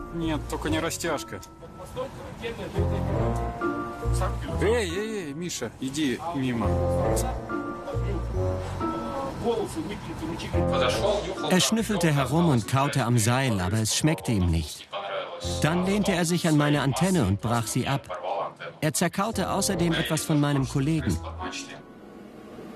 Нет, только не растяжка. Эй, Миша, иди мимо. Er schnüffelte herum und kaute am Seil, aber es schmeckte ihm nicht. Dann lehnte er sich an meine Antenne und brach sie ab. Er zerkaute außerdem etwas von meinem Kollegen.